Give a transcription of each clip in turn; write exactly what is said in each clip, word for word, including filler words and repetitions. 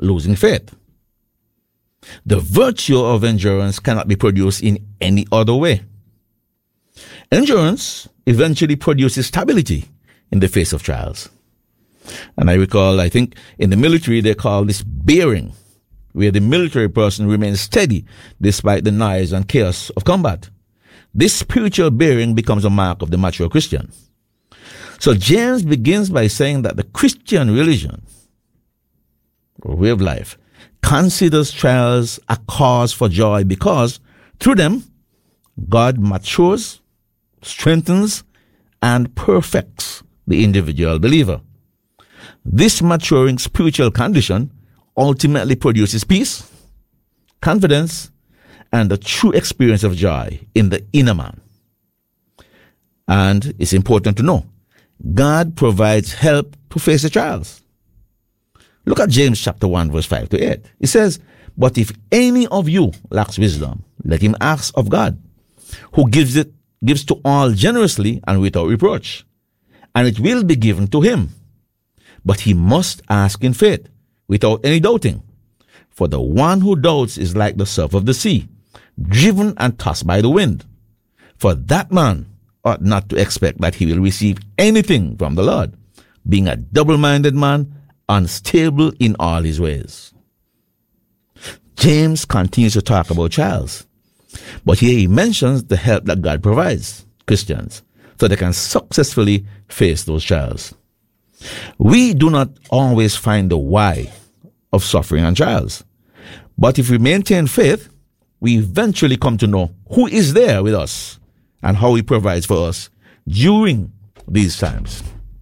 losing faith. The virtue of endurance cannot be produced in any other way. Endurance eventually produces stability in the face of trials. And I recall, I think in the military they call this bearing, where the military person remains steady despite the noise and chaos of combat. This spiritual bearing becomes a mark of the mature Christian. So James begins by saying that the Christian religion, or way of life, considers trials a cause for joy because through them, God matures, strengthens, and perfects the individual believer. This maturing spiritual condition ultimately produces peace, confidence, and a true experience of joy in the inner man. And it's important to know, God provides help to face the trials. Look at James chapter one, verse five to eight. It says, "But if any of you lacks wisdom, let him ask of God, who gives it gives to all generously and without reproach, and it will be given to him. But he must ask in faith, without any doubting. For the one who doubts is like the surf of the sea, driven and tossed by the wind. For that man ought not to expect that he will receive anything from the Lord, being a double-minded man, unstable in all his ways." James continues to talk about trials, but here he mentions the help that God provides Christians so they can successfully face those trials. We do not always find the why of suffering and trials, but if we maintain faith, we eventually come to know who is there with us and how he provides for us during these times.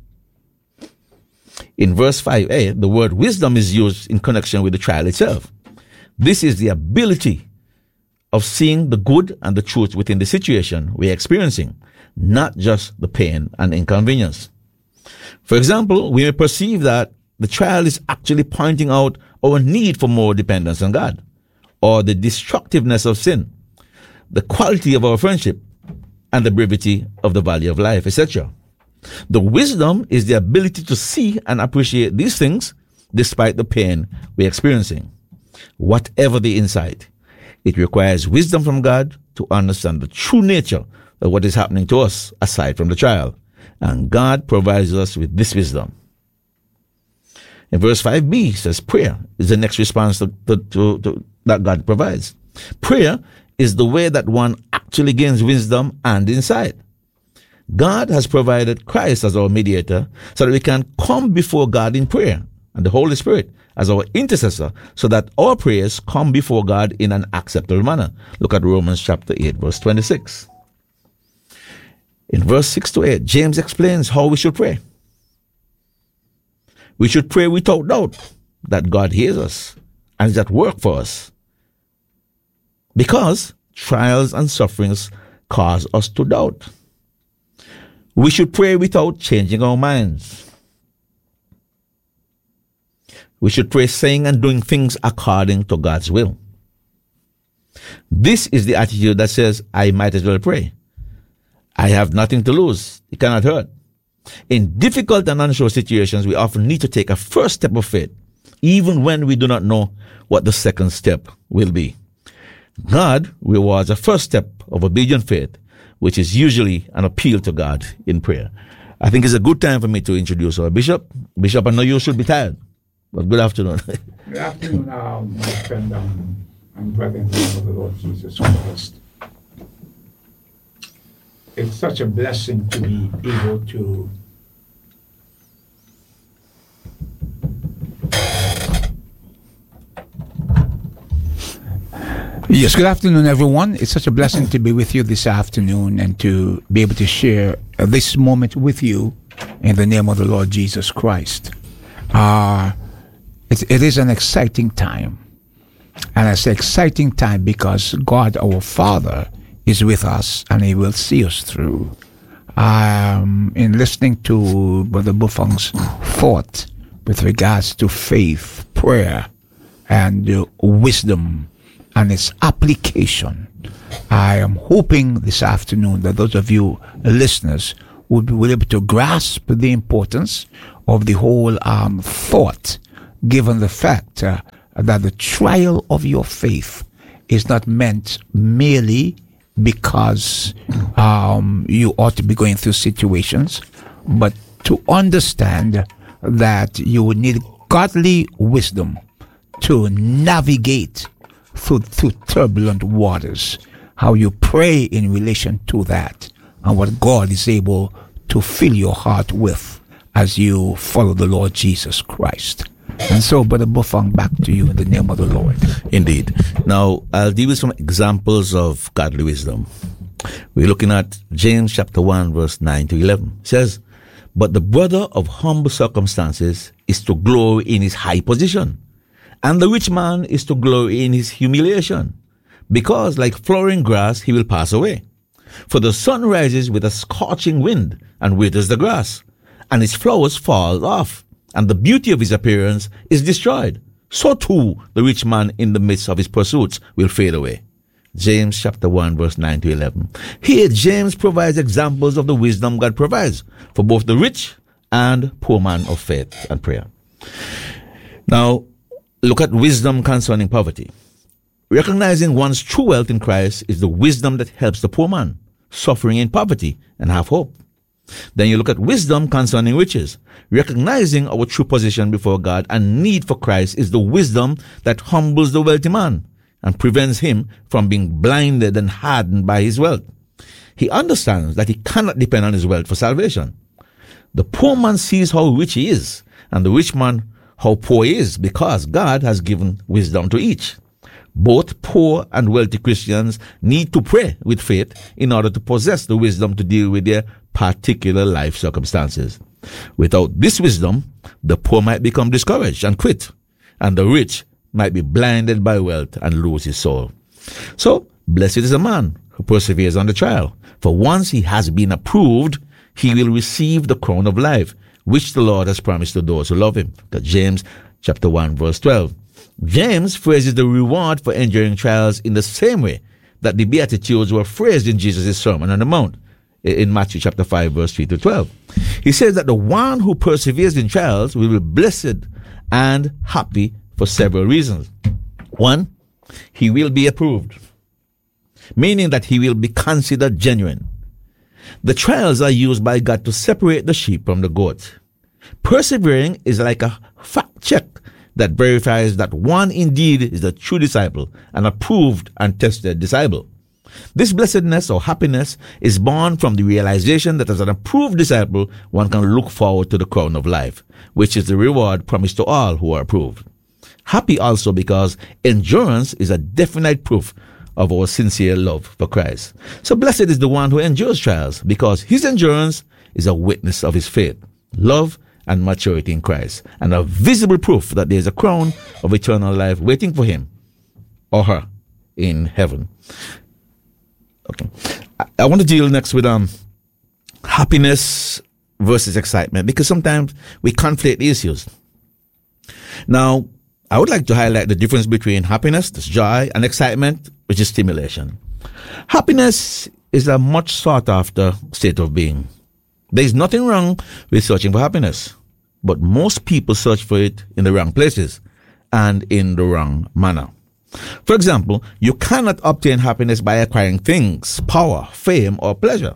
In verse five a, the word wisdom is used in connection with the trial itself. This is the ability of seeing the good and the truth within the situation we're experiencing, not just the pain and inconvenience. For example, we may perceive that the trial is actually pointing out our need for more dependence on God, or the destructiveness of sin, the quality of our friendship, and the brevity of the value of life, et cetera. The wisdom is the ability to see and appreciate these things despite the pain we're experiencing. Whatever the insight, it requires wisdom from God to understand the true nature of what is happening to us aside from the trial. And God provides us with this wisdom. In verse five b, it says prayer is the next response to, to, to, to, that God provides. Prayer is the way that one actually gains wisdom and insight. God has provided Christ as our mediator so that we can come before God in prayer, and the Holy Spirit as our intercessor so that our prayers come before God in an acceptable manner. Look at Romans chapter eight, verse twenty-six. In verse six to eight, James explains how we should pray. We should pray without doubt that God hears us and is at work for us, because trials and sufferings cause us to doubt. We should pray without changing our minds. We should pray saying and doing things according to God's will. This is the attitude that says, I might as well pray. I have nothing to lose. It cannot hurt. In difficult and unsure situations, we often need to take a first step of faith, even when we do not know what the second step will be. God rewards a first step of obedient faith, which is usually an appeal to God in prayer. I think it's a good time for me to introduce our Bishop. Bishop, I know you should be tired, but good afternoon. Good afternoon, uh, my friend um, and brother in the name of the Lord Jesus Christ. It's such a blessing to be able to Yes, good afternoon, everyone. It's such a blessing to be with you this afternoon and to be able to share uh, this moment with you in the name of the Lord Jesus Christ. Uh, it, it is an exciting time. And I say exciting time because God, our Father, is with us and He will see us through. Um, in listening to Brother Buffong's thought with regards to faith, prayer, and uh, wisdom, and its application, I am hoping this afternoon that those of you listeners would be able to grasp the importance of the whole um, thought given the fact uh, that the trial of your faith is not meant merely because um, you ought to be going through situations, but to understand that you would need godly wisdom to navigate through, through turbulent waters, how you pray in relation to that, and what God is able to fill your heart with as you follow the Lord Jesus Christ. And so, Brother Buffon, back to you in the name of the Lord. Indeed. Now, I'll deal with some examples of godly wisdom. We're looking at James chapter one, verse nine to eleven. It says, "But the brother of humble circumstances is to glory in his high position, and the rich man is to glory in his humiliation, because like flowering grass he will pass away. For the sun rises with a scorching wind and withers the grass, and its flowers fall off, and the beauty of his appearance is destroyed. So too the rich man in the midst of his pursuits will fade away." James chapter one, verse nine to eleven. Here James provides examples of the wisdom God provides for both the rich and poor man of faith and prayer. Now, look at wisdom concerning poverty. Recognizing one's true wealth in Christ is the wisdom that helps the poor man suffering in poverty and have hope. Then you look at wisdom concerning riches. Recognizing our true position before God and need for Christ is the wisdom that humbles the wealthy man and prevents him from being blinded and hardened by his wealth. He understands that he cannot depend on his wealth for salvation. The poor man sees how rich he is, and the rich man how poor he is, because God has given wisdom to each. Both poor and wealthy Christians need to pray with faith in order to possess the wisdom to deal with their particular life circumstances. Without this wisdom, the poor might become discouraged and quit, and the rich might be blinded by wealth and lose his soul. So, blessed is a man who perseveres on the trial, for once he has been approved, he will receive the crown of life, which the Lord has promised to those who love him. That's James chapter one, verse twelve. James phrases the reward for enduring trials in the same way that the Beatitudes were phrased in Jesus' Sermon on the Mount in Matthew chapter five, verse three to twelve. He says that the one who perseveres in trials will be blessed and happy for several reasons. One, he will be approved, meaning that he will be considered genuine. The trials are used by God to separate the sheep from the goats. Persevering is like a fact check that verifies that one indeed is the true disciple, an approved and tested disciple. This blessedness or happiness is born from the realization that as an approved disciple, one can look forward to the crown of life, which is the reward promised to all who are approved. Happy also because endurance is a definite proof of our sincere love for Christ. So blessed is the one who endures trials, because his endurance is a witness of his faith, love, and maturity in Christ, and a visible proof that there is a crown of eternal life waiting for him or her in heaven. Okay, I, I want to deal next with um happiness versus excitement, because sometimes we conflate the issues. Now, I would like to highlight the difference between happiness, that's joy, and excitement, which is stimulation. Happiness is a much sought after state of being. There is nothing wrong with searching for happiness, but most people search for it in the wrong places and in the wrong manner. For example, you cannot obtain happiness by acquiring things, power, fame, or pleasure.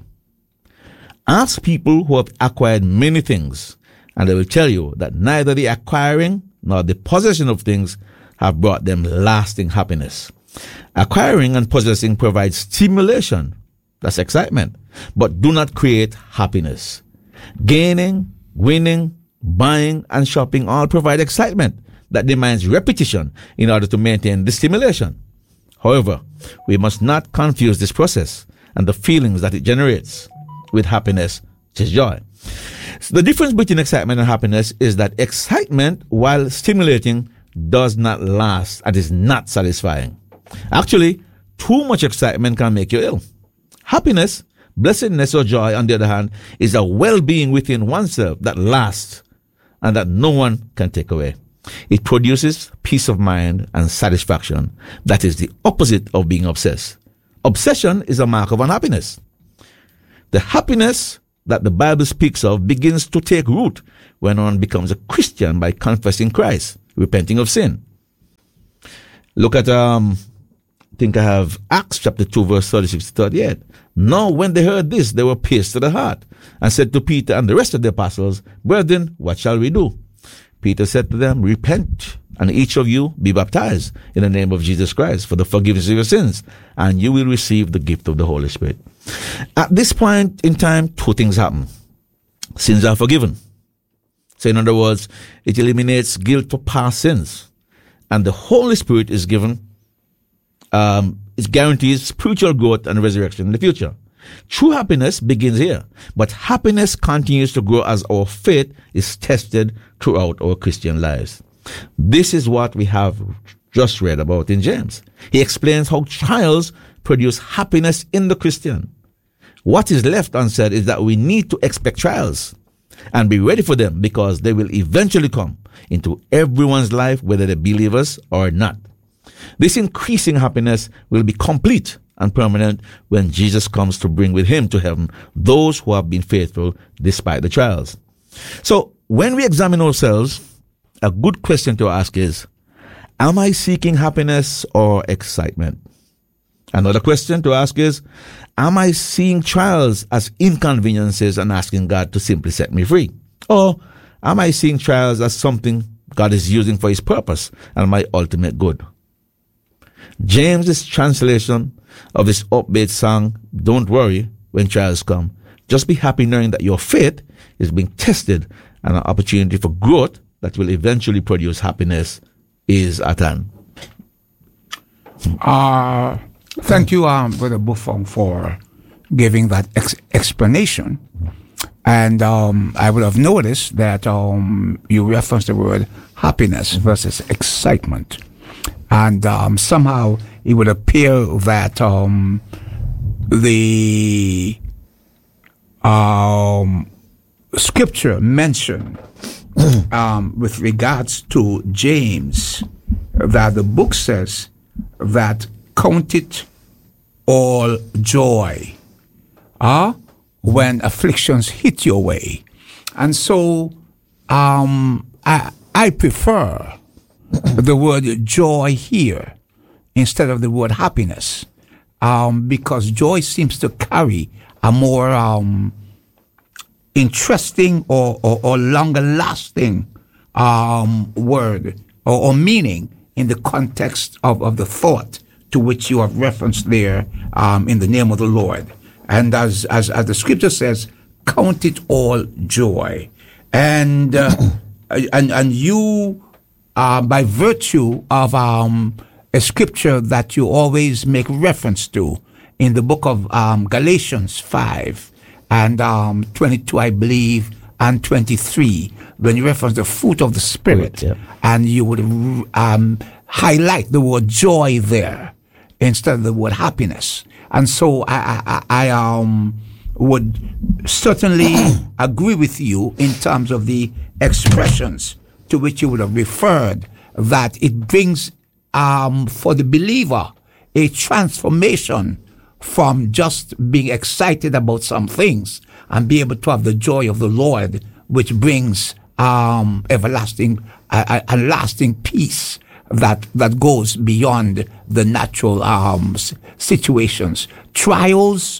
Ask people who have acquired many things, and they will tell you that neither the acquiring nor the possession of things have brought them lasting happiness. Acquiring and possessing provide stimulation, that's excitement, but do not create happiness. Gaining, winning, buying, and shopping all provide excitement that demands repetition in order to maintain the stimulation. However, we must not confuse this process and the feelings that it generates with happiness, which is joy. So the difference between excitement and happiness is that excitement, while stimulating, does not last and is not satisfying. Actually, too much excitement can make you ill. Happiness, blessedness, or joy, on the other hand, is a well-being within oneself that lasts and that no one can take away. It produces peace of mind and satisfaction that is the opposite of being obsessed. Obsession is a mark of unhappiness. The happiness that the Bible speaks of begins to take root when one becomes a Christian by confessing Christ repenting of sin. Look at, um, I think I have Acts chapter two, verse thirty-six to thirty-eight. Now, when they heard this, they were pierced to the heart and said to Peter and the rest of the apostles, Brethren, what shall we do? Peter said to them, Repent, and each of you be baptized in the name of Jesus Christ for the forgiveness of your sins, and you will receive the gift of the Holy Spirit. At this point in time, two things happen. Sins are forgiven. So in other words, it eliminates guilt for past sins. And the Holy Spirit is given, um, it guarantees spiritual growth and resurrection in the future. True happiness begins here, but happiness continues to grow as our faith is tested throughout our Christian lives. This is what we have just read about in James. He explains how trials produce happiness in the Christian. What is left unsaid is that we need to expect trials and be ready for them, because they will eventually come into everyone's life, whether they're believers or not. This increasing happiness will be complete and permanent when Jesus comes to bring with him to heaven those who have been faithful despite the trials. So when we examine ourselves, a good question to ask is, am I seeking happiness or excitement? Another question to ask is, am I seeing trials as inconveniences and asking God to simply set me free? Or am I seeing trials as something God is using for his purpose and my ultimate good? James's translation of this upbeat song, Don't worry when trials come. Just be happy knowing that your faith is being tested and an opportunity for growth that will eventually produce happiness is at hand. Uh, thank you, um, Brother Buffon, for giving that ex- explanation. And um, I would have noticed that um, you referenced the word happiness versus excitement. And um, somehow it would appear that um, the um, scripture mentioned um, with regards to James, that the book says that count it all joy uh, when afflictions hit your way. And so um, I, I prefer the word joy here instead of the word happiness, um, because joy seems to carry a more um, interesting or, or, or longer lasting um, word or, or meaning in the context of, of the thought to which you have referenced there, um, in the name of the Lord. And as, as, as the scripture says, count it all joy. And, uh, and, and you, Uh, by virtue of um, a scripture that you always make reference to in the book of um, Galatians five and um, twenty-two, I believe, and twenty-three, when you reference the fruit of the Spirit, yeah. and you would um, highlight the word joy there instead of the word happiness. And so I, I, I um, would certainly agree with you in terms of the expressions to which you would have referred, that it brings um, for the believer a transformation from just being excited about some things and be able to have the joy of the Lord, which brings um, everlasting, a, a lasting peace that that goes beyond the natural um, situations. Trials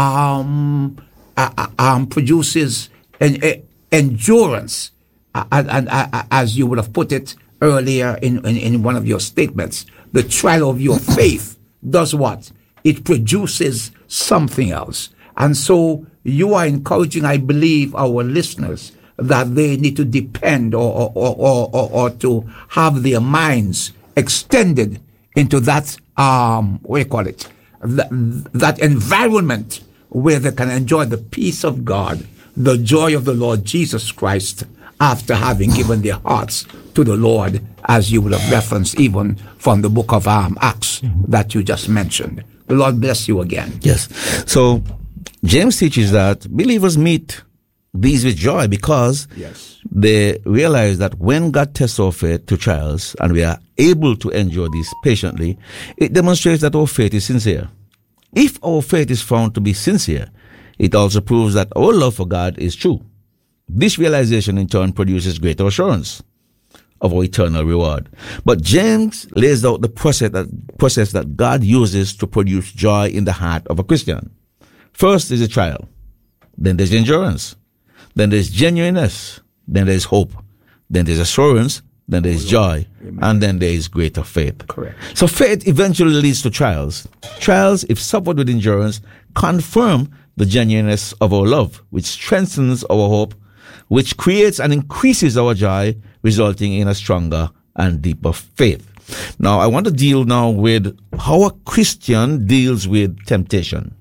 um, uh, um, produces an, an endurance. And, and, and as you would have put it earlier in, in, in one of your statements, the trial of your faith does what? It produces something else. And so you are encouraging, I believe, our listeners that they need to depend or, or, or, or, or to have their minds extended into that, um, what do you call it? That, that environment where they can enjoy the peace of God, the joy of the Lord Jesus Christ, after having given their hearts to the Lord, as you would have referenced even from the book of um, Acts mm-hmm. that you just mentioned. The Lord bless you again. Yes. So James teaches that believers meet these with joy because yes. they realize that when God tests our faith to trials and we are able to endure this patiently, it demonstrates that our faith is sincere. If our faith is found to be sincere, it also proves that our love for God is true. This realization in turn produces greater assurance. of our eternal reward. But James lays out the process that, process that God uses to produce joy in the heart of a Christian. First is a trial. Then there's endurance. Then there's genuineness. Then there's hope. Then there's assurance. Then there's joy. Amen. And then there is greater faith. Correct. So faith eventually leads to trials. Trials, if suffered with endurance, confirm the genuineness of our love, which strengthens our hope, which creates and increases our joy, resulting in a stronger and deeper faith. Now, I want to deal now with how a Christian deals with temptation.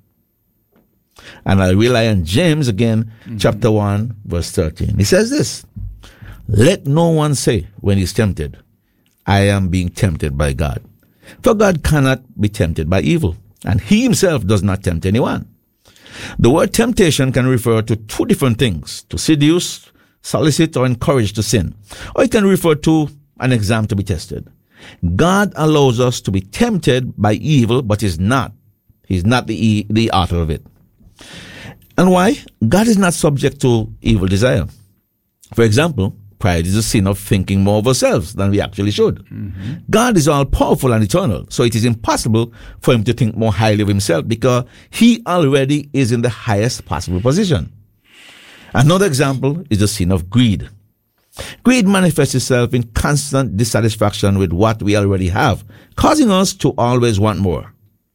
And I rely on James again, mm-hmm. chapter one, verse thirteen. He says this, "Let no one say when he's tempted, I am being tempted by God. For God cannot be tempted by evil, and he himself does not tempt anyone." The word temptation can refer to two different things: to seduce, solicit, or encourage to sin. Or it can refer to an exam to be tested. God allows us to be tempted by evil, but is not. He's not the, e- the author of it. And why? God is not subject to evil desire. For example, pride is a sin of thinking more of ourselves than we actually should. Mm-hmm. God is all powerful and eternal, so it is impossible for him to think more highly of himself because he already is in the highest possible position. Another example is the sin of greed. Greed manifests itself in constant dissatisfaction with what we already have, causing us to always want more.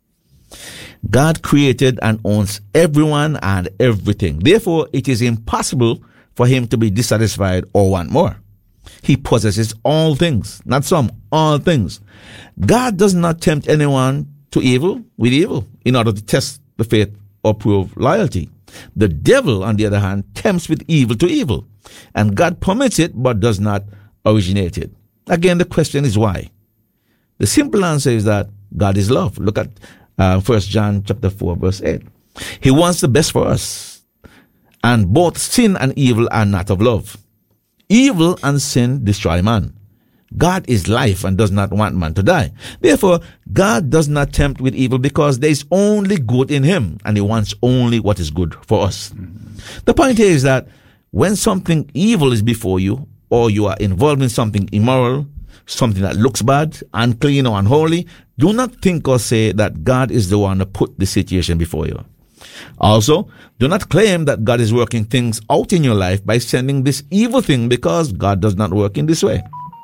God created and owns everyone and everything. Therefore, it is impossible for him to be dissatisfied or want more. He possesses all things, not some, all things. God does not tempt anyone to evil with evil in order to test the faith or prove loyalty. The devil, on the other hand, tempts with evil to evil, and God permits it but does not originate it. Again, the question is why? The simple answer is that God is love. Look at uh, First John chapter four, verse eight. He wants the best for us, and both sin and evil are not of love. Evil and sin destroy man. God is life and does not want man to die. Therefore, God does not tempt with evil because there is only good in him, and he wants only what is good for us. Mm-hmm. The point here is that when something evil is before you, or you are involved in something immoral, something that looks bad, unclean, or unholy, do not think or say that God is the one who put the situation before you. Also, do not claim that God is working things out in your life by sending this evil thing, because God does not work in this way.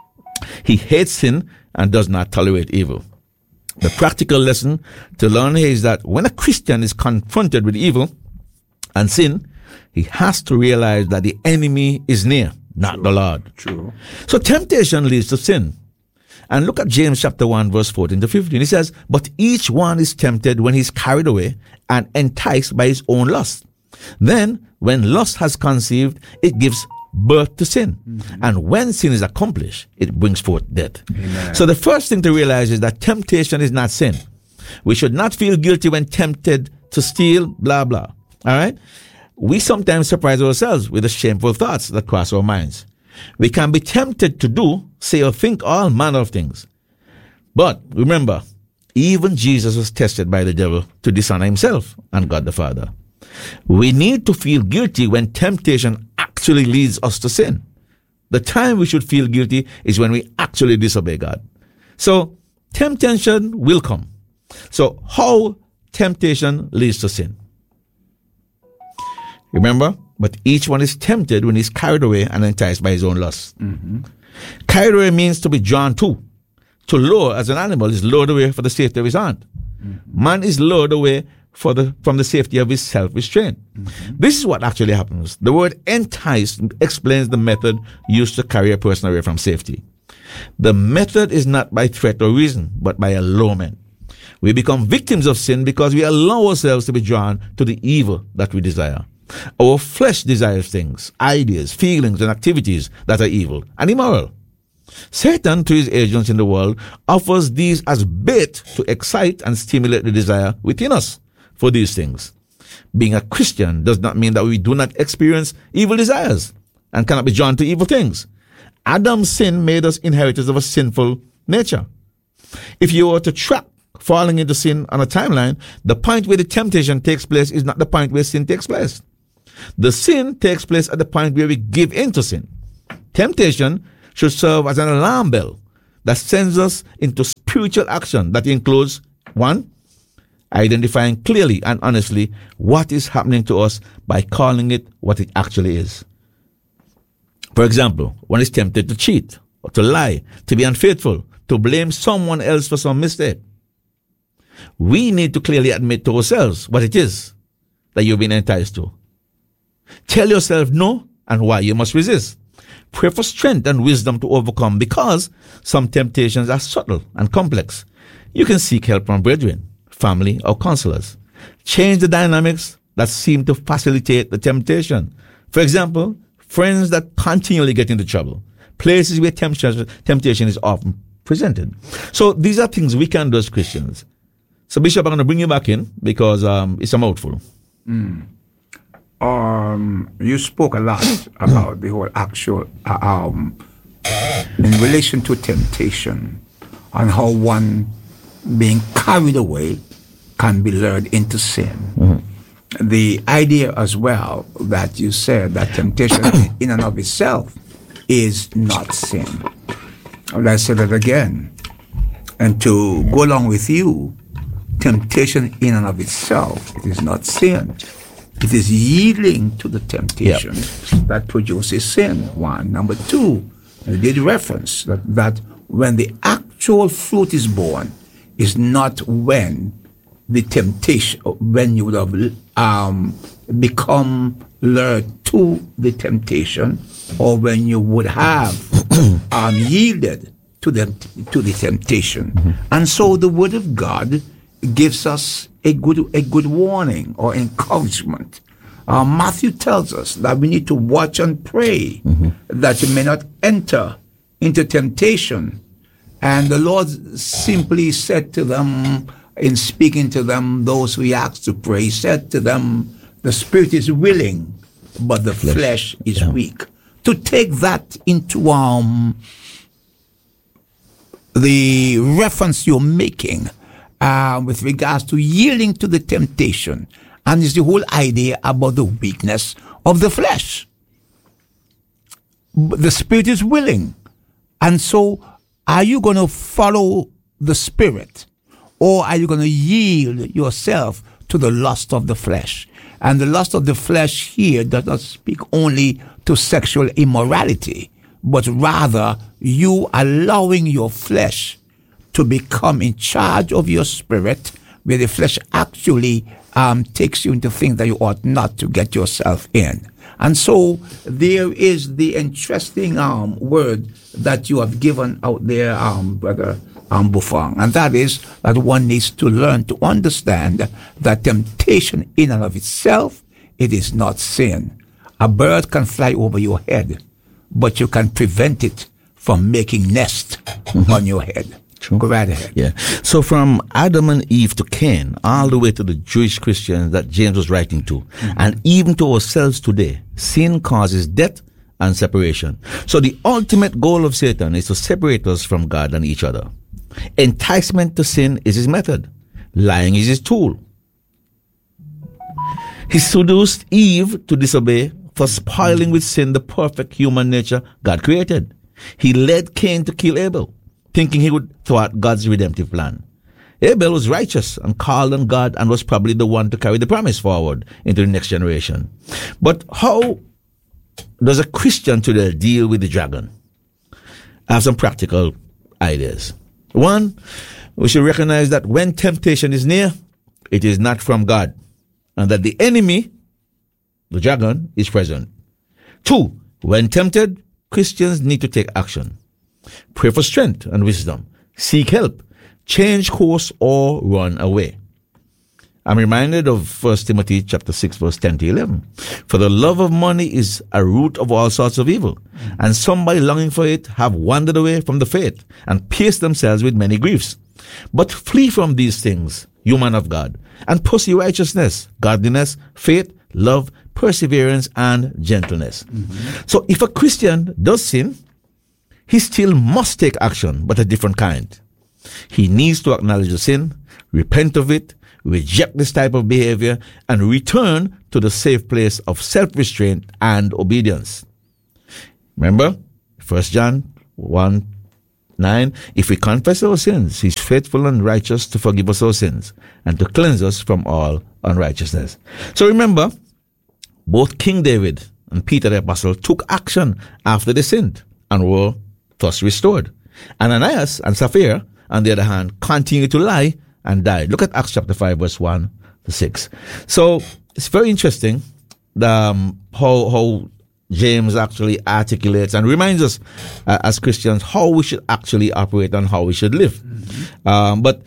He hates sin and does not tolerate evil. The practical lesson to learn here is that when a Christian is confronted with evil and sin, he has to realize that the enemy is near, not True. the Lord. True. So temptation leads to sin. And look at James chapter one, verse fourteen to fifteen. He says, "But each one is tempted when he is carried away and enticed by his own lust. Then, when lust has conceived, it gives birth to sin. Mm-hmm. And when sin is accomplished, it brings forth death." Amen. So the first thing to realize is that temptation is not sin. We should not feel guilty when tempted to steal, blah, blah. All right? We sometimes surprise ourselves with the shameful thoughts that cross our minds. We can be tempted to do, say, or think all manner of things. But remember, even Jesus was tested by the devil to dishonor himself and God the Father. We need to feel guilty when temptation actually leads us to sin. The time we should feel guilty is when we actually disobey God. So, temptation will come. So, how temptation leads to sin? Remember, but each one is tempted when he's carried away and enticed by his own lust. Mm-hmm. Carried away means to be drawn to. To lure, as an animal, is lured away for the safety of his hunt. Mm-hmm. Man is lured away for the from the safety of his self-restraint. Mm-hmm. This is what actually happens. The word entice explains the method used to carry a person away from safety. The method is not by threat or reason, but by allurement. We become victims of sin because we allow ourselves to be drawn to the evil that we desire. Our flesh desires things, ideas, feelings, and activities that are evil and immoral. Satan, through his agents in the world, offers these as bait to excite and stimulate the desire within us for these things. Being a Christian does not mean that we do not experience evil desires and cannot be drawn to evil things. Adam's sin made us inheritors of a sinful nature. If you were to track falling into sin on a timeline, the point where the temptation takes place is not the point where sin takes place. The sin takes place at the point where we give in to sin. Temptation should serve as an alarm bell that sends us into spiritual action that includes, one, identifying clearly and honestly what is happening to us by calling it what it actually is. For example, one is tempted to cheat, or to lie, to be unfaithful, to blame someone else for some mistake. We need to clearly admit to ourselves what it is that you've been enticed to. Tell yourself no and why you must resist. Pray for strength and wisdom to overcome, because some temptations are subtle and complex. You can seek help from brethren, family, or counselors. Change the dynamics that seem to facilitate the temptation. For example, friends that continually get into trouble, places where temptation, temptation is often presented. So these are things we can do as Christians. So Bishop, I'm going to bring you back in because um, it's a mouthful. Mm. Um, you spoke a lot about the whole actual, uh, um, in relation to temptation, and how one being carried away can be lured into sin. Mm-hmm. The idea as well that you said that temptation in and of itself is not sin. Let's say that again. And to go along with you, temptation in and of itself, it is not sin. It is yielding to the temptation yep. that produces sin, one. Number two, you did reference that, that when the actual fruit is born, is not when the temptation, when you would have um, become lured to the temptation, or when you would have um, yielded to the, to the temptation. Mm-hmm. And so the Word of God gives us a good a good warning or encouragement. Uh, Matthew tells us that we need to watch and pray mm-hmm. that you may not enter into temptation. And the Lord simply said to them, in speaking to them, those who he asked to pray, he said to them, the spirit is willing, but the flesh, flesh is yeah. weak. To take that into um the reference you're making uh, with regards to yielding to the temptation, and it's the whole idea about the weakness of the flesh. The spirit is willing, and so are you going to follow the spirit, or are you going to yield yourself to the lust of the flesh? And the lust of the flesh here does not speak only to sexual immorality, but rather you allowing your flesh to become in charge of your spirit, where the flesh actually um, takes you into things that you ought not to get yourself in. And so there is the interesting um, word that you have given out there, um, Brother um, Buffon, and that is that one needs to learn to understand that temptation in and of itself, it is not sin. A bird can fly over your head, but you can prevent it from making nest mm-hmm. on your head. True. Go right ahead. Yeah. So from Adam and Eve to Cain, all the way to the Jewish Christians that James was writing to, mm-hmm. and even to ourselves today, sin causes death and separation. So the ultimate goal of Satan is to separate us from God and each other. Enticement to sin is his method. Lying is his tool. He seduced Eve to disobey for spoiling with sin the perfect human nature God created. He led Cain to kill Abel, thinking he would thwart God's redemptive plan. Abel was righteous and called on God and was probably the one to carry the promise forward into the next generation. But how does a Christian today deal with the dragon? I have some practical ideas. One, we should recognize that when temptation is near, it is not from God, and that the enemy, the dragon, is present. Two, when tempted, Christians need to take action. Pray for strength and wisdom. Seek help. Change course or run away. I'm reminded of First Timothy chapter six, verse ten to eleven. For the love of money is a root of all sorts of evil, and some by longing for it have wandered away from the faith and pierced themselves with many griefs. But flee from these things, you man of God, and pursue righteousness, godliness, faith, love, perseverance, and gentleness. Mm-hmm. So if a Christian does sin, he still must take action, but a different kind. He needs to acknowledge the sin, repent of it, reject this type of behavior, and return to the safe place of self-restraint and obedience. Remember, First John one nine, if we confess our sins, he's faithful and righteous to forgive us our sins and to cleanse us from all unrighteousness. So remember, both King David and Peter the Apostle took action after they sinned and were thus restored. Ananias and Sapphira, on the other hand, continued to lie and died. Look at Acts chapter five, verse one to six. So it's very interesting um, how, how James actually articulates and reminds us uh, as Christians how we should actually operate and how we should live. Mm-hmm. Um, but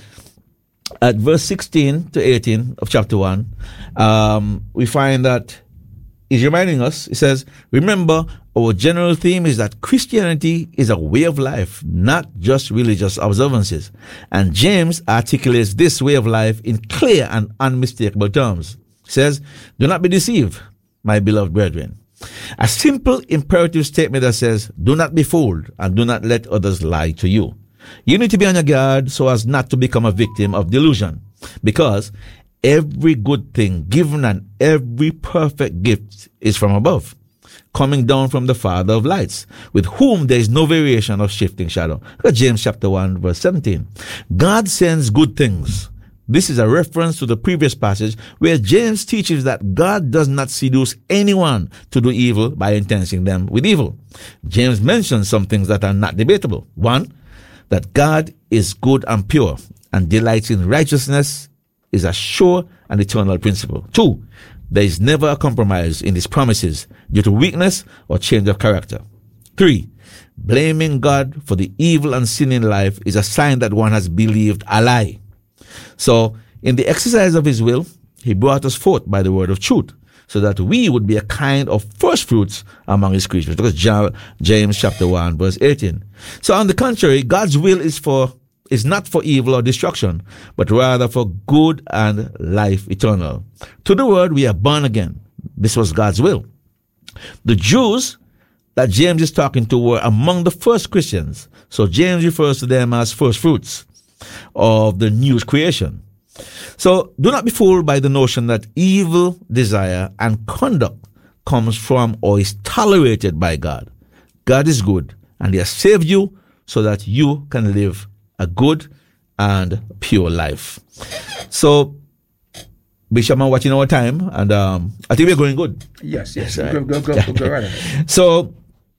at verse sixteen to eighteen of chapter one, um, we find that he's reminding us, he says, remember, our general theme is that Christianity is a way of life, not just religious observances. And James articulates this way of life in clear and unmistakable terms. He says, do not be deceived, my beloved brethren. A simple imperative statement that says, do not be fooled and do not let others lie to you. You need to be on your guard so as not to become a victim of delusion, because every good thing given and every perfect gift is from above, coming down from the Father of lights, with whom there is no variation or shifting shadow. Look at James chapter one, verse seventeen. God sends good things. This is a reference to the previous passage where James teaches that God does not seduce anyone to do evil by intensing them with evil. James mentions some things that are not debatable. One, that God is good and pure and delights in righteousness is a sure and eternal principle. Two, there is never a compromise in his promises due to weakness or change of character. Three, blaming God for the evil and sin in life is a sign that one has believed a lie. So, in the exercise of his will, he brought us forth by the word of truth, so that we would be a kind of first fruits among his creatures. Look at James chapter one, verse eighteen. So, on the contrary, God's will is for is not for evil or destruction, but rather for good and life eternal. To the word, we are born again. This was God's will. The Jews that James is talking to were among the first Christians. So James refers to them as first fruits of the new creation. So do not be fooled by the notion that evil desire and conduct comes from or is tolerated by God. God is good, and he has saved you so that you can live a good and pure life. So, Bishop, I'm watching our time, and um, I think we're going good. Yes, yes. Right. Go, go, go, go right ahead. So,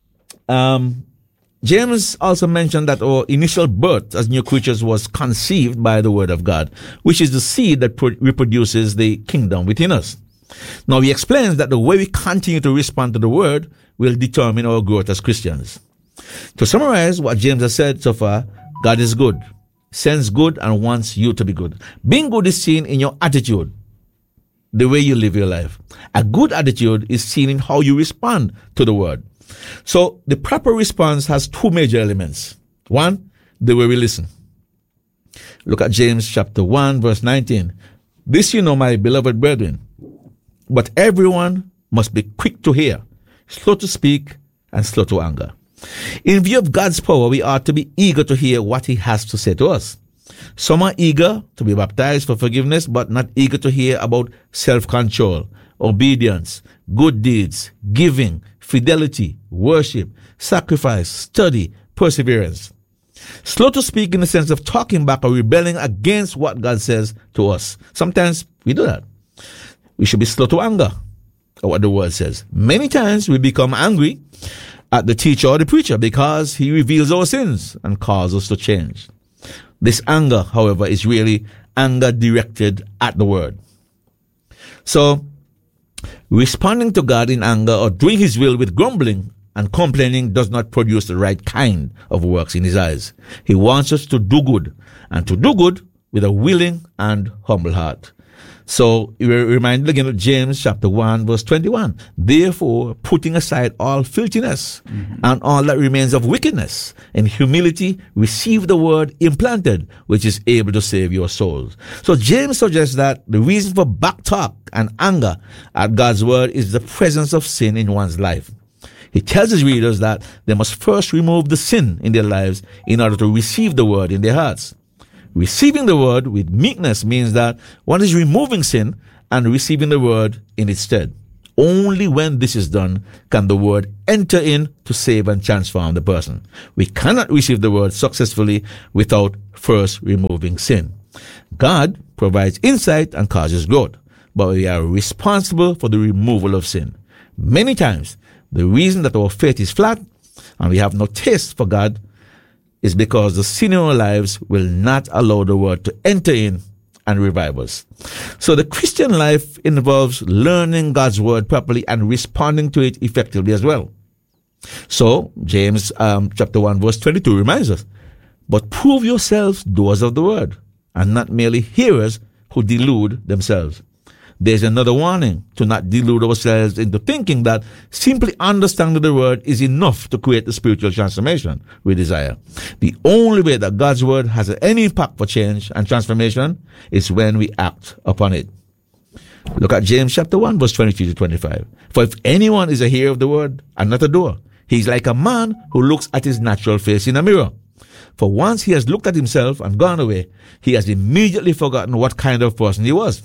um, James also mentioned that our initial birth as new creatures was conceived by the word of God, which is the seed that pro- reproduces the kingdom within us. Now, he explains that the way we continue to respond to the word will determine our growth as Christians. To summarize what James has said so far, God is good, sends good, and wants you to be good. Being good is seen in your attitude, the way you live your life. A good attitude is seen in how you respond to the word. So the proper response has two major elements. One, the way we listen. Look at James chapter one, verse nineteen. This you know, my beloved brethren, but everyone must be quick to hear, slow to speak, and slow to anger. In view of God's power, we ought to be eager to hear what he has to say to us. Some are eager to be baptized for forgiveness, but not eager to hear about self-control, obedience, good deeds, giving, fidelity, worship, sacrifice, study, perseverance. Slow to speak in the sense of talking back or rebelling against what God says to us. Sometimes we do that. We should be slow to anger at what the word says. Many times we become angry at the teacher or the preacher because he reveals our sins and calls us to change. This anger, however, is really anger directed at the word. So, responding to God in anger or doing his will with grumbling and complaining does not produce the right kind of works in his eyes. He wants us to do good, and to do good with a willing and humble heart. So, we're reminded again of James chapter one, verse twenty-one. Therefore, putting aside all filthiness mm-hmm. and all that remains of wickedness, in humility, receive the word implanted, which is able to save your souls. So, James suggests that the reason for back talk and anger at God's word is the presence of sin in one's life. He tells his readers that they must first remove the sin in their lives in order to receive the word in their hearts. Receiving the word with meekness means that one is removing sin and receiving the word in its stead. only when this is done can the word enter in to save and transform the person. We cannot receive the word successfully without first removing sin. God provides insight and causes growth, but we are responsible for the removal of sin. Many times, the reason that our faith is flat and we have no taste for God is because the sin in our lives will not allow the word to enter in and revive us. So the Christian life involves learning God's word properly and responding to it effectively as well. So James um, chapter one verse twenty-two reminds us, but prove yourselves doers of the word and not merely hearers who delude themselves. There's another warning to not delude ourselves into thinking that simply understanding the word is enough to create the spiritual transformation we desire. The only way that God's word has any impact for change and transformation is when we act upon it. Look at James chapter one verse twenty-three to twenty-five. For if anyone is a hearer of the word and not a doer, he is like a man who looks at his natural face in a mirror. For once he has looked at himself and gone away, he has immediately forgotten what kind of person he was.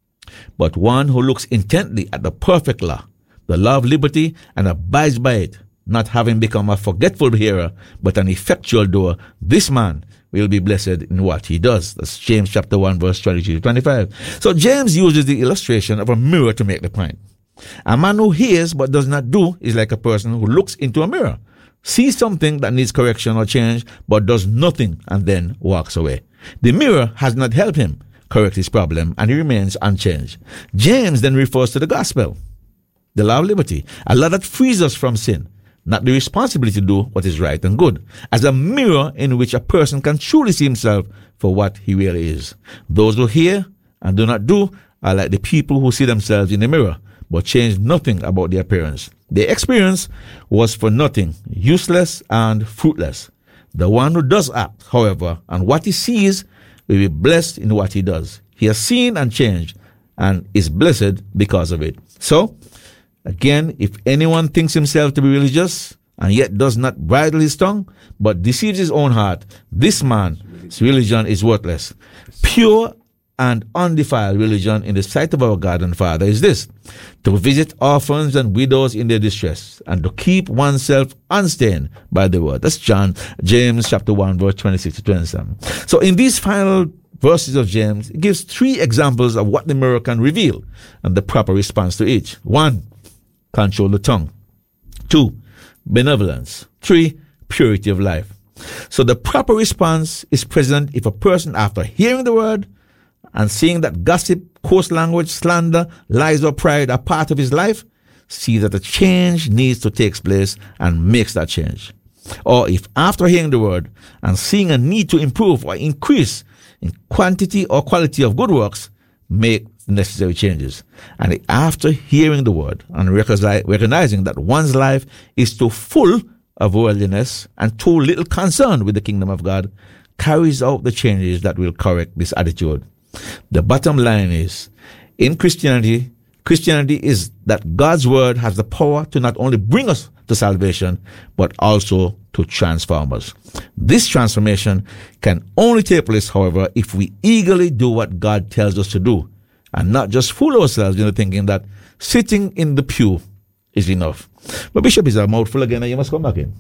But one who looks intently at the perfect law, the law of liberty, and abides by it, not having become a forgetful hearer, but an effectual doer, this man will be blessed in what he does. That's James chapter one, verse twenty-two to twenty-five. So James uses the illustration of a mirror to make the point. A man who hears but does not do is like a person who looks into a mirror, sees something that needs correction or change, but does nothing and then walks away. The mirror has not helped him correct his problem, and he remains unchanged. James then refers to the gospel, the law of liberty, a law that frees us from sin, not the responsibility to do what is right and good, as a mirror in which a person can truly see himself for what he really is. Those who hear and do not do are like the people who see themselves in the mirror, but change nothing about their appearance. Their experience was for nothing, useless and fruitless. The one who does act, however, on what he sees will be blessed in what he does. He has seen and changed and is blessed because of it. So, again, if anyone thinks himself to be religious and yet does not bridle his tongue, but deceives his own heart, this man's religion is worthless. Pure and undefiled religion in the sight of our God and Father is this: to visit orphans and widows in their distress, and to keep oneself unstained by the word. That's John, James chapter one, verse twenty-six to twenty-seven. So in these final verses of James, it gives three examples of what the mirror can reveal and the proper response to each. One, control the tongue. Two, benevolence. Three, purity of life. So the proper response is present if a person, after hearing the word and seeing that gossip, coarse language, slander, lies, or pride are part of his life, sees that a change needs to take place and makes that change. Or if after hearing the word and seeing a need to improve or increase in quantity or quality of good works, make necessary changes. And after hearing the word and recognizing that one's life is too full of worldliness and too little concerned with the kingdom of God, carries out the changes that will correct this attitude. The bottom line is, in Christianity, Christianity is that God's word has the power to not only bring us to salvation, but also to transform us. This transformation can only take place, however, if we eagerly do what God tells us to do, and not just fool ourselves into thinking that sitting in the pew is enough. But Bishop, is a mouthful again, and you must come back in.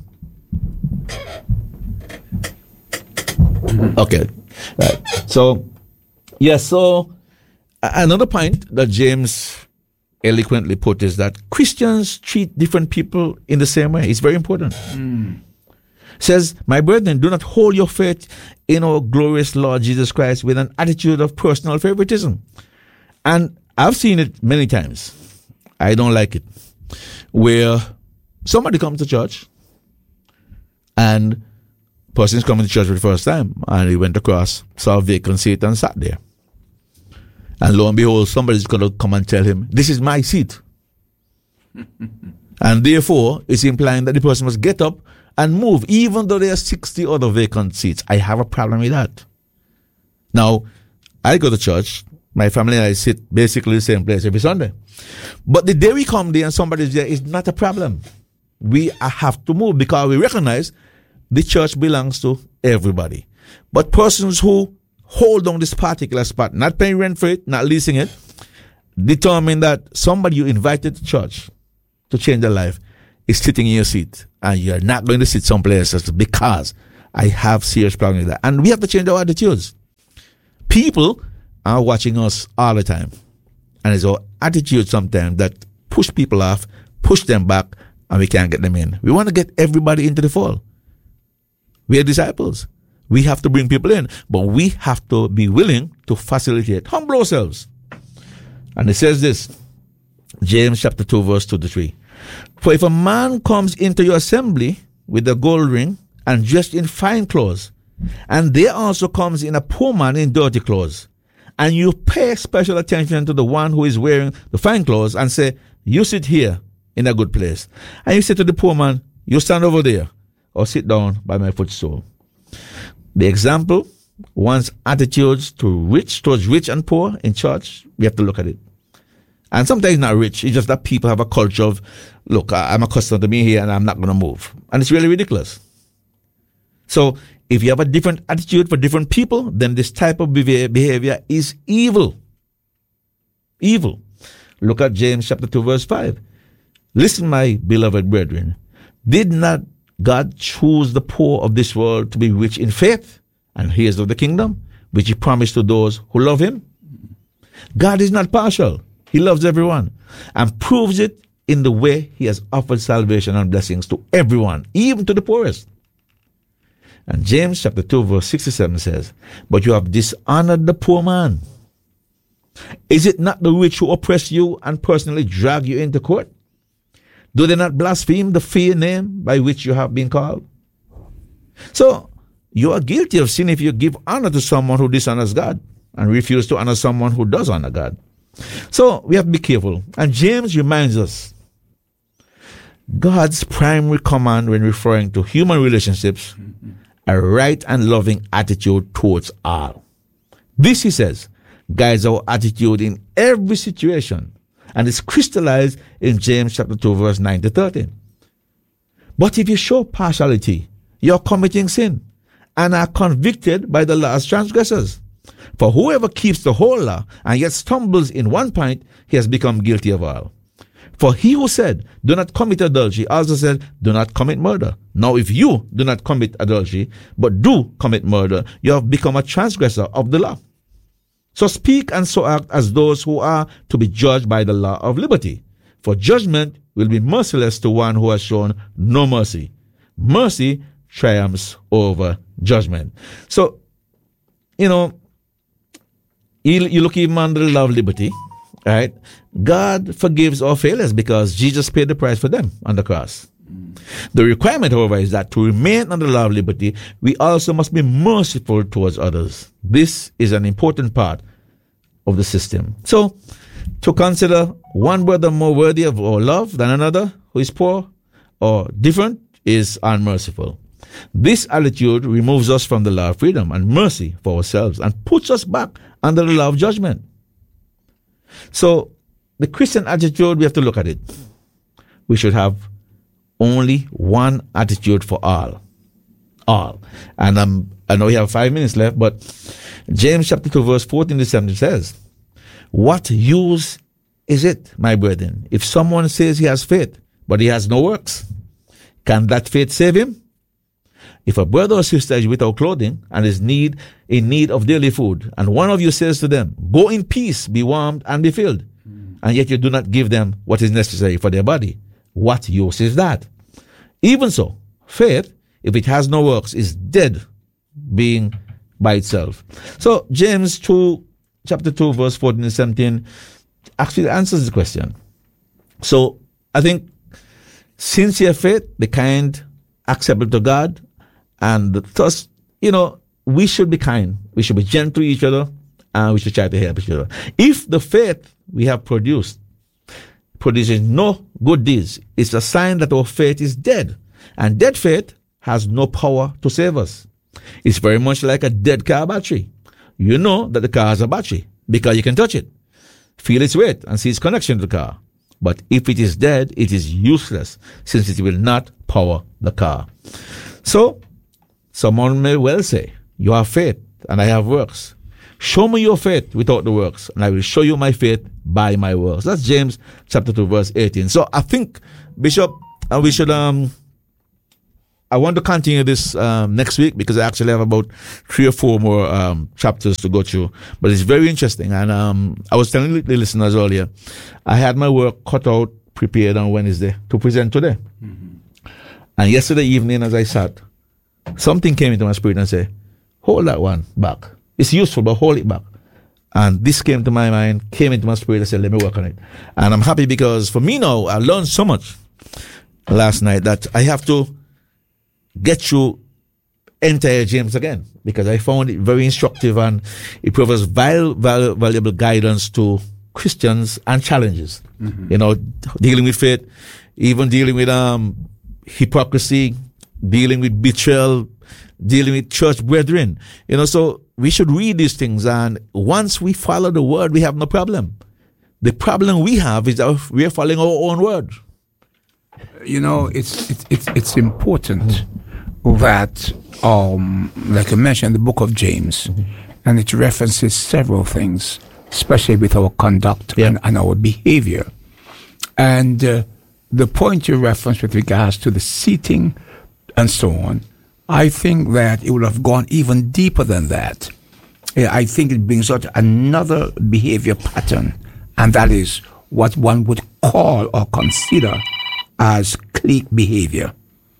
Okay. Right. So, yes, yeah, so another point that James eloquently put is that Christians treat different people in the same way. It's very important. Mm. Says, my brethren, do not hold your faith in our glorious Lord Jesus Christ with an attitude of personal favoritism. And I've seen it many times. I don't like it. Where somebody comes to church and person's coming to church for the first time and he went across, saw a vacant seat and sat there. And lo and behold, somebody's going to come and tell him, this is my seat. And therefore, it's implying that the person must get up and move, even though there are sixty other vacant seats. I have a problem with that. Now, I go to church. My family and I sit basically the same place every Sunday. But the day we come there and somebody's there is not a problem. We have to move because we recognize the church belongs to everybody. But persons who hold on this particular spot, not paying rent for it, not leasing it, determine that somebody you invited to church to change their life is sitting in your seat and you're not going to sit someplace else because I have serious problems with that. And we have to change our attitudes. People are watching us all the time. And it's our attitude sometimes that push people off, push them back, and we can't get them in. We want to get everybody into the fold. We are disciples. We have to bring people in, but we have to be willing to facilitate. Humble ourselves. And it says this, James chapter two, verse two to three. For if a man comes into your assembly with a gold ring and dressed in fine clothes, and there also comes in a poor man in dirty clothes, and you pay special attention to the one who is wearing the fine clothes and say, you sit here in a good place. And you say to the poor man, you stand over there or sit down by my footstool. The example, one's attitudes to rich, towards rich and poor in church, we have to look at it. And sometimes it's not rich. It's just that people have a culture of, look, I'm accustomed to being here and I'm not going to move. And it's really ridiculous. So if you have a different attitude for different people, then this type of behavior is evil. Evil. Look at James chapter two, verse five. Listen, my beloved brethren, did not God choose the poor of this world to be rich in faith and heirs of the kingdom, which he promised to those who love him? God is not partial. He loves everyone and proves it in the way he has offered salvation and blessings to everyone, even to the poorest. And James chapter two, verse sixty-seven says, but you have dishonored the poor man. Is it not the rich who oppress you and personally drag you into court? Do they not blaspheme the fair name by which you have been called? So, you are guilty of sin if you give honor to someone who dishonors God and refuse to honor someone who does honor God. So, we have to be careful. And James reminds us, God's primary command when referring to human relationships, a right and loving attitude towards all. This, he says, guides our attitude in every situation and is crystallized in James chapter two, verse nine to thirteen. But if you show partiality, you are committing sin and are convicted by the law's transgressors. For whoever keeps the whole law and yet stumbles in one point, he has become guilty of all. For he who said, do not commit adultery, also said, do not commit murder. Now if you do not commit adultery, but do commit murder, you have become a transgressor of the law. So speak and so act as those who are to be judged by the law of liberty. For judgment will be merciless to one who has shown no mercy. Mercy triumphs over judgment. So, you know, you, you look even under the law of liberty, right? God forgives our failures because Jesus paid the price for them on the cross. The requirement, however, is that to remain under the law of liberty, we also must be merciful towards others. This is an important part of the system. So, to consider one brother more worthy of our love than another who is poor or different is unmerciful. This attitude removes us from the law of freedom and mercy for ourselves and puts us back under the law of judgment. So, the Christian attitude, we have to look at it. We should have only one attitude for all. All. And um, I know we have five minutes left, but James chapter two, verse fourteen to seventeen says, what use is it, my brethren, if someone says he has faith, but he has no works? Can that faith save him? If a brother or sister is without clothing and is need in need of daily food, and one of you says to them, go in peace, be warmed and be filled, mm. and yet you do not give them what is necessary for their body, what use is that? Even so, faith, if it has no works, is dead being by itself. So James two, chapter two, verse fourteen and seventeen actually answers the question. So I think sincere faith, the kind acceptable to God, and thus, you know, we should be kind. We should be gentle to each other, and we should try to help each other. If the faith we have produced produces no good deeds, it's a sign that our faith is dead. And dead faith has no power to save us. It's very much like a dead car battery. You know that the car has a battery because you can touch it, feel its weight, and see its connection to the car. But if it is dead, it is useless since it will not power the car. So, someone may well say, you have faith and I have works. Show me your faith without the works, and I will show you my faith by my works. That's James chapter two, verse eighteen. So I think, Bishop, uh, we should, um, I want to continue this um, next week because I actually have about three or four more um, chapters to go through. But it's very interesting. And um, I was telling the listeners earlier, I had my work cut out, prepared on Wednesday to present today. Mm-hmm. And yesterday evening as I sat, something came into my spirit and said, hold that one back. It's useful, but hold it back. And this came to my mind, came into my spirit. I said, let me work on it. And I'm happy because for me now, I learned so much last night that I have to get through entire James again because I found it very instructive and it provides val- val- valuable guidance to Christians and challenges. Mm-hmm. You know, dealing with faith, even dealing with um, hypocrisy, dealing with betrayal, dealing with church brethren. You know, so we should read these things, and once we follow the word, we have no problem. The problem we have is that we are following our own word. You know, it's it's it's, it's important mm-hmm. that, um, like I mentioned, the book of James, mm-hmm. and it references several things, especially with our conduct yeah. and, and our behavior. And uh, the point you referenced with regards to the seating and so on, I think that it would have gone even deeper than that. I think it brings out another behavior pattern, and that is what one would call or consider as clique behavior.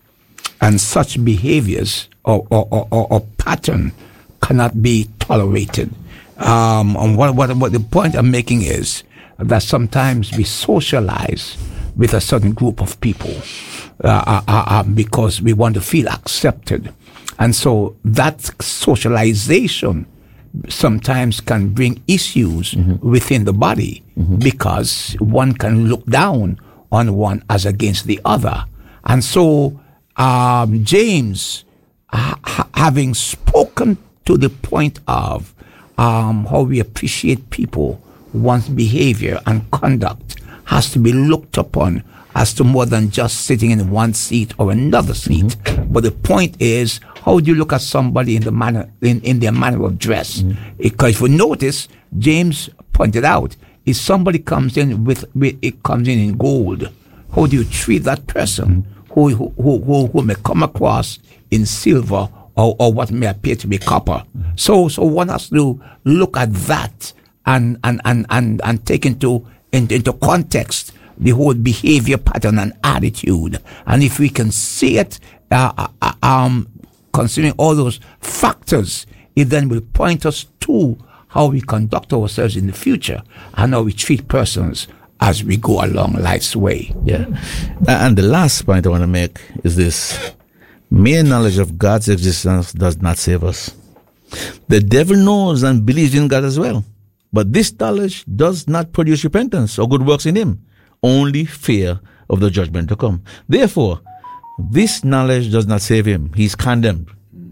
And such behaviors or, or, or, or, or pattern cannot be tolerated. Um, and what, what, what the point I'm making is that sometimes we socialize with a certain group of people uh, uh, uh, because we want to feel accepted. And so that socialization sometimes can bring issues mm-hmm. within the body mm-hmm. because one can look down on one as against the other. And so um, James, ha- having spoken to the point of um, how we appreciate people, one's behavior and conduct has to be looked upon as to more than just sitting in one seat or another seat. Mm-hmm. But the point is, how do you look at somebody in the manner in, in their manner of dress? Mm-hmm. Because if you notice, James pointed out, if somebody comes in with, with it comes in in gold, how do you treat that person mm-hmm. who, who who who may come across in silver or, or what may appear to be copper? Mm-hmm. So so one has to look at that and and and and, and take into, into into context the whole behavior pattern and attitude. And if we can see it, uh, uh, um, considering all those factors, it then will point us to how we conduct ourselves in the future and how we treat persons as we go along life's way. Yeah. And the last point I want to make is this. Mere knowledge of God's existence does not save us. The devil knows and believes in God as well. But this knowledge does not produce repentance or good works in him. Only fear of the judgment to come. Therefore, this knowledge does not save him. He is condemned.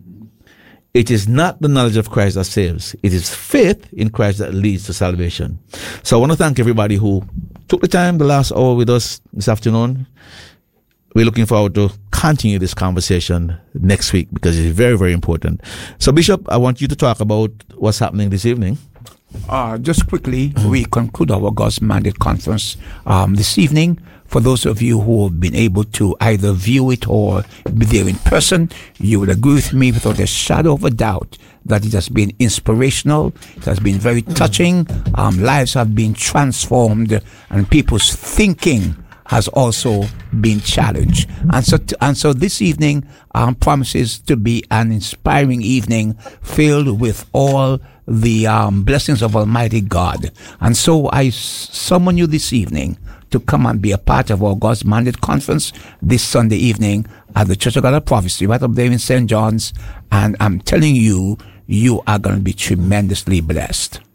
It is not the knowledge of Christ that saves. It is faith in Christ that leads to salvation. So I want to thank everybody who took the time the last hour with us this afternoon. We're looking forward to continue this conversation next week because it's very, very important. So, Bishop, I want you to talk about what's happening this evening. Uh, just quickly, we conclude our God's Mandate Conference um, this evening. For those of you who have been able to either view it or be there in person, you will agree with me without a shadow of a doubt that it has been inspirational, it has been very touching, um, lives have been transformed, and people's thinking has also been challenged. And so, t- and so this evening um, promises to be an inspiring evening filled with all the um, blessings of Almighty God. And so I s- summon you this evening to come and be a part of our God's Mandate Conference this Sunday evening at the Church of God of Prophecy, right up there in Saint John's. And I'm telling you, you are going to be tremendously blessed.